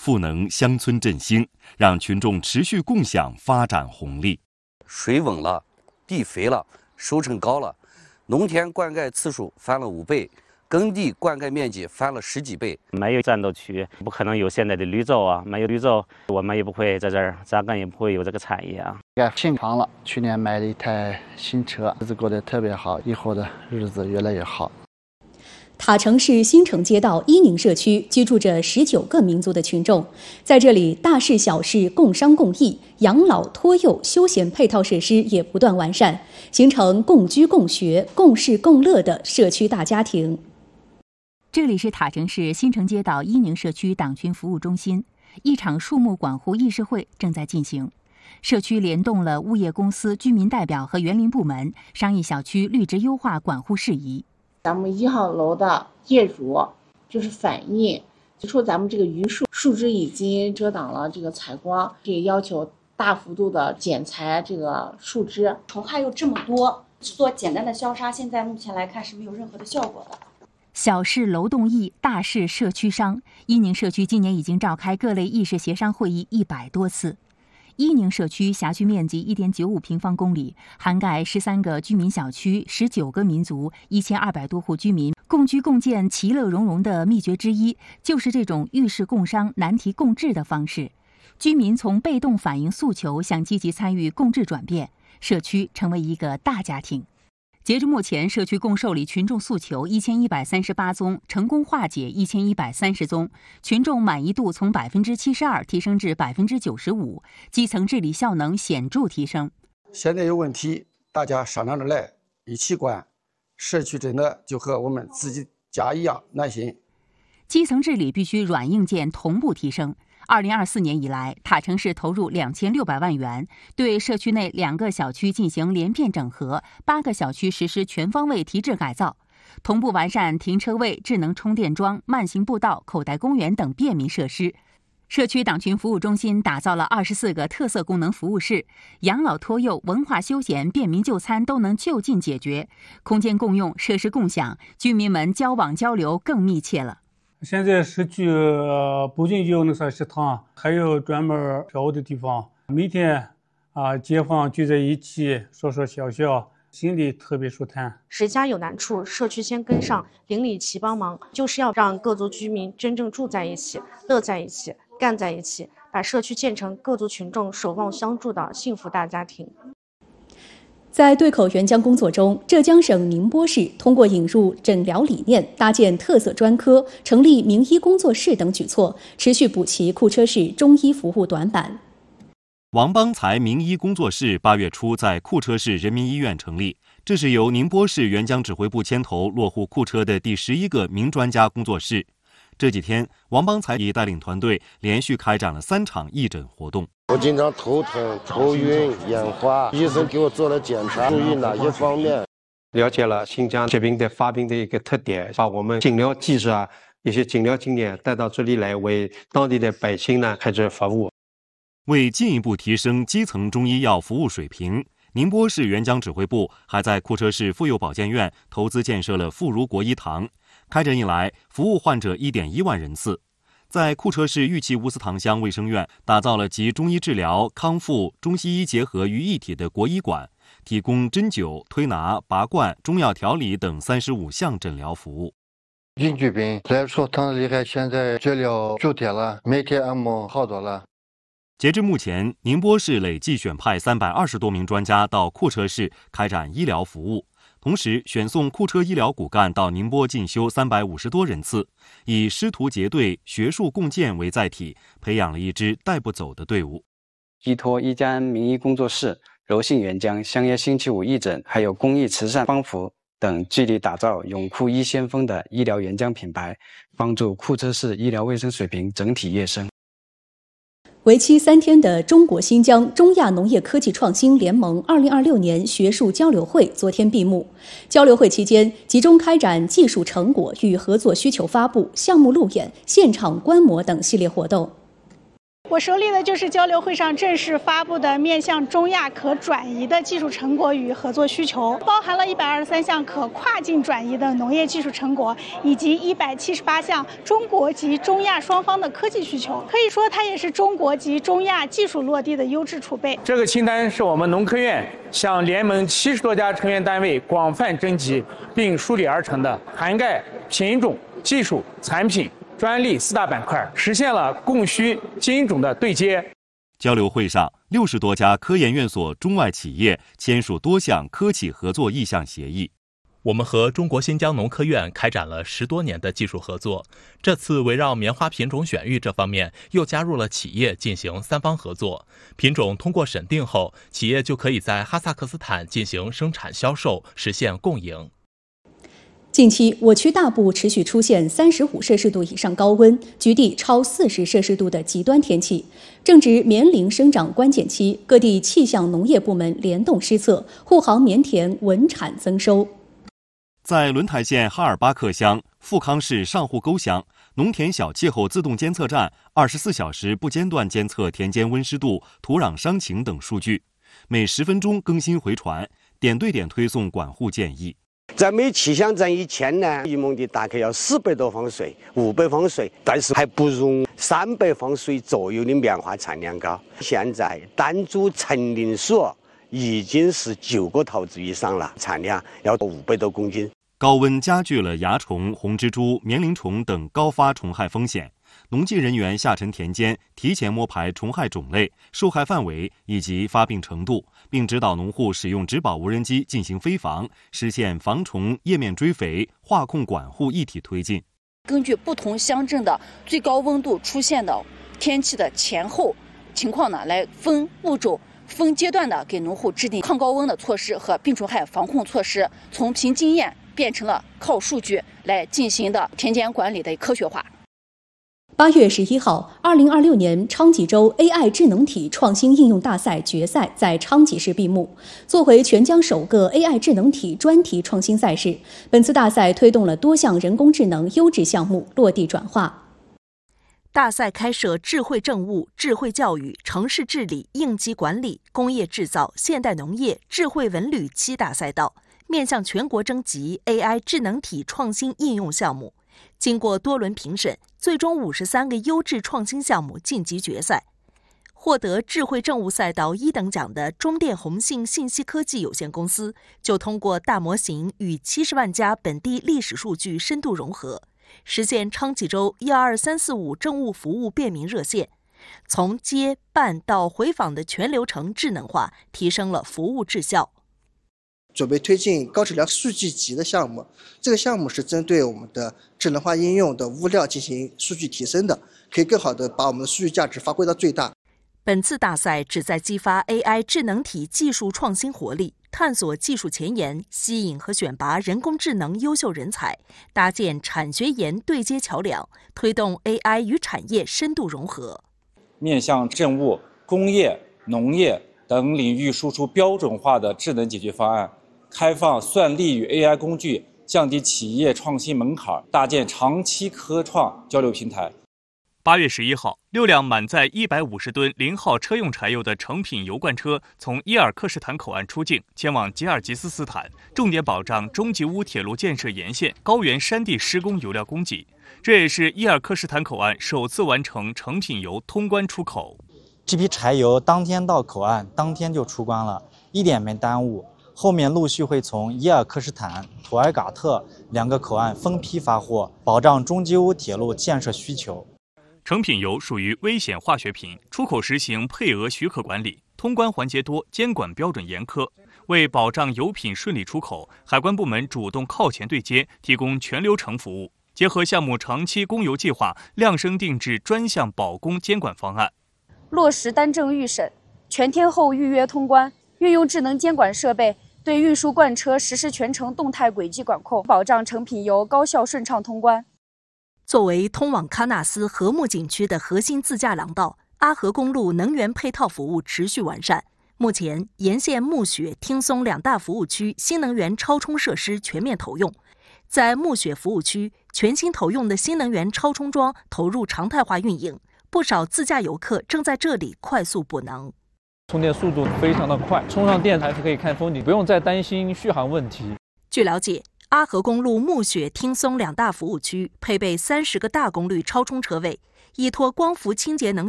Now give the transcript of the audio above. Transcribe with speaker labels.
Speaker 1: 赋能乡村振兴，让群众持续共享发展红利。
Speaker 2: 水稳了，地肥了，收成高了，农田灌溉次数翻了5倍，耕地灌溉面积翻了10几倍。
Speaker 3: 没有战斗区，不可能有现在的绿洲啊！没有绿洲，我们也不会在这儿扎根，也不会有这个产业啊。
Speaker 4: 心长了，去年买了一台新车，日子过得特别好，以后的日子越来越好。
Speaker 5: 塔城市新城街道伊宁社区居住着19个民族的群众，在这里大事小事共商共益，养老托幼休闲配套设施也不断完善，形成共居共学共事共乐的社区大家庭。
Speaker 6: 这里是塔城市新城街道伊宁社区党群服务中心，一场树木管护议事会正在进行。社区联动了物业公司、居民代表和园林部门，商议小区绿植优化管护事宜。
Speaker 7: 咱们1号楼的业主就是反映，就说咱们这个榆树枝已经遮挡了这个采光，这要求大幅度的剪裁这个树枝。
Speaker 8: 虫害又这么多，做简单的消杀，现在目前来看是没有任何的效果的。
Speaker 6: 小事楼动议，大事社区商。伊宁社区今年已经召开各类议事协商会议100多次。伊宁社区辖区面积1.95平方公里，涵盖13个居民小区、19个民族、1200多户居民，共居共建、其乐融融的秘诀之一，就是这种遇事共商、难题共治的方式。居民从被动反映诉求，向积极参与共治转变，社区成为一个大家庭。截至目前，社区共受理群众诉求1138宗，成功化解1130宗，群众满意度从72%提升至95%，基层治理效能显著提升。
Speaker 9: 现在有问题，大家商量着来，一起管，社区真的就和我们自己家一样暖心。
Speaker 6: 基层治理必须软硬件同步提升。2024年以来，塔城市投入2600万元，对社区内2个小区进行连片整合，8个小区实施全方位提质改造，同步完善停车位、智能充电桩、慢行步道、口袋公园等便民设施。社区党群服务中心打造了24个特色功能服务室，养老托幼、文化休闲、便民就餐都能就近解决，空间共用、设施共享，居民们交往交流更密切了。
Speaker 10: 现在社区不仅有那啥食堂，还有专门跳舞的地方。每天街坊聚在一起说说笑笑，心里特别舒坦。
Speaker 11: 谁家有难处，社区先跟上，邻里齐帮忙，就是要让各族居民真正住在一起，乐在一起，干在一起，把社区建成各族群众守望相助的幸福大家庭。
Speaker 5: 在对口援疆工作中，浙江省宁波市通过引入诊疗理念、搭建特色专科、成立名医工作室等举措，持续补齐库车市中医服务短板。
Speaker 1: 王邦才名医工作室8月初在库车市人民医院成立，这是由宁波市援疆指挥部牵头落户库车的第11个名专家工作室。这几天，王邦才已带领团队连续开展了3场义诊活动。
Speaker 12: 我经常头疼、头晕、眼花，医生给我做了检查，注意哪些方面？
Speaker 13: 了解了新疆疾病的发病的一个特点，把我们诊疗技术一些诊疗经验带到这里来，为当地的百姓开展服务。
Speaker 1: 为进一步提升基层中医药服务水平，宁波市援疆指挥部还在库车市妇幼保健院投资建设了妇孺国医堂。开展以来，服务患者1.1万人次。在库车市玉器乌斯塘乡卫生院打造了集中医治疗、康复、中西医结合于一体的国医馆，提供针灸、推拿、拔罐、中药调理等35项诊疗服务。
Speaker 4: 阴疾病来说疼厉害，现在治疗助贴了，每天按摩好多了。
Speaker 1: 截至目前，宁波市累计选派320多名专家到库车市开展医疗服务，同时选送库车医疗骨干到宁波进修350多人次，以师徒结队、学术共建为载体，培养了一支带不走的队伍。
Speaker 14: 依托一家名医工作室、柔信援疆、香叶星期五义诊，还有公益慈善帮扶等，致力打造永库医先锋的医疗援疆品牌，帮助库车市医疗卫生水平整体跃升。
Speaker 5: 为期3天的中国新疆中亚农业科技创新联盟2026年学术交流会昨天闭幕。交流会期间，集中开展技术成果与合作需求发布、项目路演、现场观摩等系列活动。
Speaker 15: 我手里的就是交流会上正式发布的面向中亚可转移的技术成果与合作需求，包含了123项可跨境转移的农业技术成果，以及178项中国及中亚双方的科技需求。可以说，它也是中国及中亚技术落地的优质储备。
Speaker 16: 这个清单是我们农科院向联盟70多家成员单位广泛征集并梳理而成的，涵盖品种、技术、产品、专利4大板块，实现了供需精准的对接。
Speaker 1: 交流会上，60多家科研院所中外企业签署多项科企合作意向协议。
Speaker 17: 我们和中国新疆农科院开展了10多年的技术合作，这次围绕棉花品种选育这方面又加入了企业进行3方合作。品种通过审定后，企业就可以在哈萨克斯坦进行生产销售，实现共赢。
Speaker 5: 近期，我区大部持续出现35摄氏度以上高温，局地超40摄氏度的极端天气。正值棉龄生长关键期，各地气象农业部门联动施策，护航棉田稳产增收。
Speaker 1: 在轮台县哈尔巴克乡、富康市上户沟乡，农田小气候自动监测站24小时不间断监测田间温湿度、土壤伤情等数据，每10分钟更新回传，点对点推送管护建议。
Speaker 18: 在没气象站以前呢，一亩地大概要400多方水、500方水，但是还不容300方水左右的棉花产量高。现在单株成林数已经是9个头子以上了，产量要500多公斤。
Speaker 1: 高温加剧了蚜虫、红蜘蛛、棉铃虫等高发虫害风险。农技人员下沉田间，提前摸排虫害种类、受害范围以及发病程度，并指导农户使用植保无人机进行飞防，实现防虫、叶面追肥、化控管护一体推进。
Speaker 19: 根据不同乡镇的最高温度出现的天气的前后情况呢，来分步骤、分阶段的给农户制定抗高温的措施和病虫害防控措施，从凭经验变成了靠数据来进行的田间管理的科学化。
Speaker 5: 8月11号，2026年昌吉州 AI 智能体创新应用大赛决赛在昌吉市闭幕。作为全疆首个 AI 智能体专题创新赛事，本次大赛推动了多项人工智能优质项目落地转化。
Speaker 6: 大赛开设智慧政务、智慧教育、城市治理、应急管理、工业制造、现代农业、智慧文旅7大赛道，面向全国征集 AI 智能体创新应用项目。经过多轮评审，最终53个优质创新项目晋级决赛。获得智慧政务赛道1等奖的中电宏信信息科技有限公司，就通过大模型与70万家本地历史数据深度融合，实现昌吉州12345政务服务便民热线，从接办到回访的全流程智能化，提升了服务质效。
Speaker 20: 准备推进高质量数据集的项目，这个项目是针对我们的智能化应用的物料进行数据提升的，可以更好的把我们的数据价值发挥到最大。
Speaker 6: 本次大赛旨在激发 AI 智能体技术创新活力，探索技术前沿，吸引和选拔人工智能优秀人才，搭建产学研对接桥梁，推动 AI 与产业深度融合。
Speaker 21: 面向政务、工业、农业等领域输出标准化的智能解决方案，开放算力与 AI 工具，降低企业创新门槛，搭建长期科创交流平台。
Speaker 22: 8月11号，6辆满载150吨0号车用柴油的成品油罐车从伊尔克什坦口岸出境，前往吉尔吉斯斯坦，重点保障中吉乌铁路建设沿线高原山地施工油料供给。这也是伊尔克什坦口岸首次完成成品油通关出口。
Speaker 23: 这批柴油当天到口岸，当天就出关了，一点没耽误。后面陆续会从伊尔克什坦、土尔嘎特2个口岸分批发货，保障中吉乌铁路建设需求。
Speaker 22: 成品油属于危险化学品，出口实行配额许可管理，通关环节多，监管标准严苛。为保障油品顺利出口，海关部门主动靠前对接，提供全流程服务，结合项目长期供油计划，量身定制专项保供监管方案，
Speaker 24: 落实单证预审、全天候预约通关，运用智能监管设备对运输罐车实施全程动态轨迹管控，保障成品油高效顺畅通关。
Speaker 6: 作为通往喀纳斯禾木景区的核心自驾廊道，阿河公路能源配套服务持续完善。目前，沿线木雪、汀松2大服务区新能源超充设施全面投用。在木雪服务区，全新投用的新能源超充桩投入常态化运营，
Speaker 2: 不少自驾游客正在这里快速补能。
Speaker 3: 充电速度非常的快，充上电还是可以看风景，不用再担心续航问题。
Speaker 2: 据了解，阿河公路木雪、汀松2大服务区配备30个大功率超充车位，依托光伏清洁能源